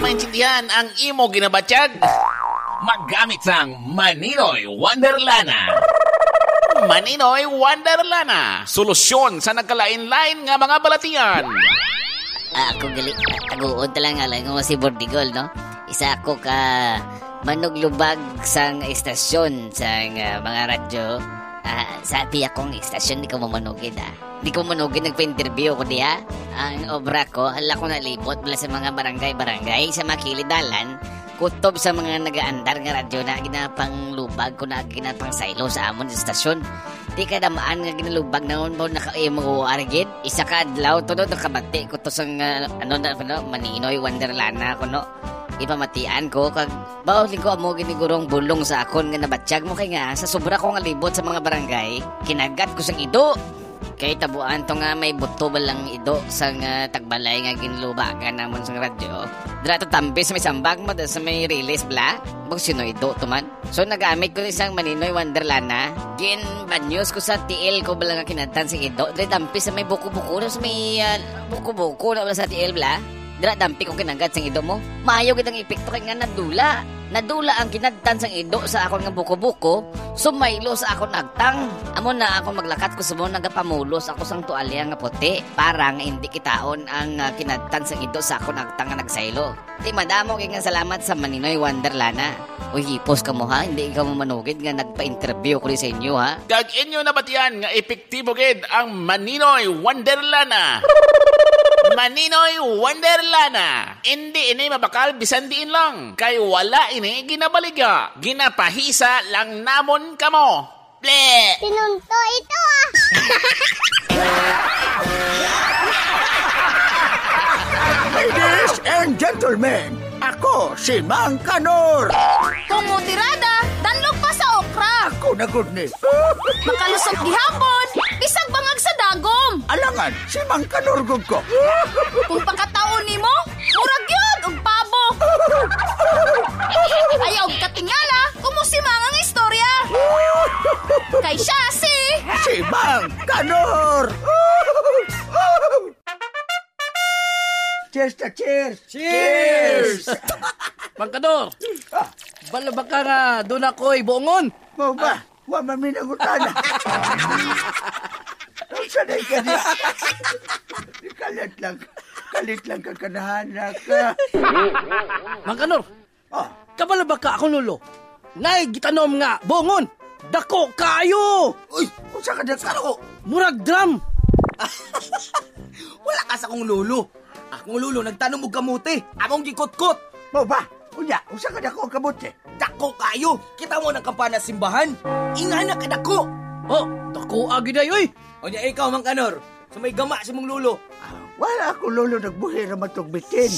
maintindihan ang imo ginabatyag. Maggamit sang Maninoy Wonderlana. Maninoy Wonderlana. Solusyon sa nagkalain-lain nga mga balatian. Ako gali, taguod talang alang ko si Bordigol, no? Isa ako ka manuglubag sang estasyon sang mga radyo. Sabi akong estasyon, di ko mamanugid, Di ko manugid, nagpa-interview ko diya. Ang obra ko, hala ko nalibot mula sa mga barangay-barangay, sa makilidalan, kutob sa mga nagaandar nga radyo na ginapang lubag ko na ginapang saylo sa amon sa estasyon. Di ka damaan nga ginalubag na mo naka-imo argid. Isa ka adlaw, tunod nakabati ko to sang Maninoy Wonderlana ko, no? Ipamatian ko kag bawling ko amo ginigurong bulong sa akon nga nabatsyag mo kay nga sa sobra ko nga libot sa mga barangay kinagat ko sang ido kay tabuan to nga may buto balang ido sang tagbalay nga ginlubagan namon sang radyo dira to tambi sa may sambag mo sa may release bla bag sino ido to man so nagamit ko isang Maninoy Wonderlana gin bad news ko sa TL ko balang nga kinatan sang ido dira tambi sa may buko-buko sa may buko-buko na sa TL bla. Dira dampi ko kinagat sang ido mo. Maayo gid ang epekto kay nga nadula. Nadula ang kinadtan sang ido sa akon nga buko-buko. Sumaylo sa akon agtang. Amo na ako maglakat ko sumo nagapamulos ako sang tualya nga puti para nga hindi kitaon ang kinadtan sang ido sa akon agtang nga nagsaylo. Di madamo kay nga salamat sa Maninoy Wonderlana. Uy, hipos ka mo ha, hindi ikaw mo manugid nga nagpa-interview ko sa inyo ha. Kag inyo nabatian nga epektibo gid ang Maninoy Wonderlana. Maninoy Wonderlana. Hindi ini mabakal bisan diin lang. Kay wala ini ginabaliga. Ginapahisa lang namon kamo. Ble! Pinunto ito Ladies and gentlemen, ako si Mang Kanor. Kumutirada, danlog pa sa okra. Ako na good ni. Makalusog gihapon, bisag bangag sa dagom. Alangan, si Mang Kanor gud ko. Kung pagkataon nimo, murag yun og pabo. Ayaw og katingala, kumusimang ang istorya. Kay siya si Mang Kanor. Cheers na cheers! Cheers! Pangkador, bala ba ka nga doon ako'y buongon? Mau ba? Wa maminagutan. Sanay ka niya. Kalit lang kakanahan ka. Mangkanor, kabala ba ka akong lulo? Nay, gitanom nga, buongon! Dako kayo! Uy, usa ka dako? Murag drum! Wala ka sa akong lulo. Akong lulo nagtanom og kamote. Among gikot-kot. Mau ba? Unya, usa ka dako kamote? Dako kayo. Kita mo ng kampana simbahan. Ingana ka dako. Oh, dako agi day oy. Unya ikaw Mang Kanor, sa may gama si mong lulo. Wala ako lolo nagbuhi ra matog bitin.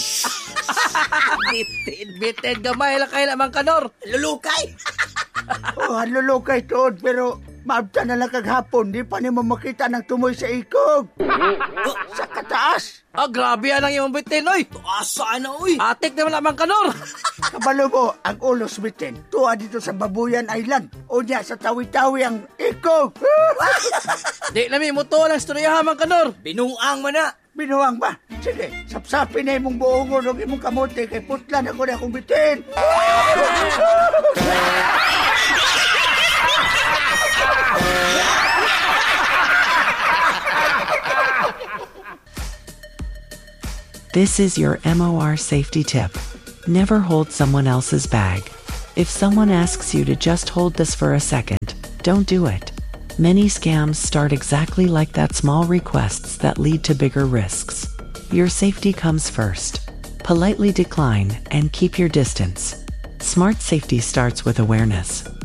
Bitin gamay lang kay Mang Kanor. Lulukay. Lulukay tuod pero maabta na lang kaghapon, di pa nimo makita ng tumoy sa ikog. Sa kataas. Grabe yan ang iyong bitin, oy. Asa na, oy. Atik naman Mang Kanor. Kabalo mo, ang ulos bitin. Tuwa dito sa Babuyan Island. Unya sa tawi-tawi ang ikog. Di namin mo to lang istoryahan, Mang Kanor. Binuang man na. Binuang ba? Sige, sapsapin na imong buongon o imong kamote kay putlan ako na akong bitin. This is your MOR safety tip. Never hold someone else's bag. If someone asks you to just hold this for a second, don't do it. Many scams start exactly like that, small requests that lead to bigger risks. Your safety comes first. Politely decline and keep your distance. Smart safety starts with awareness.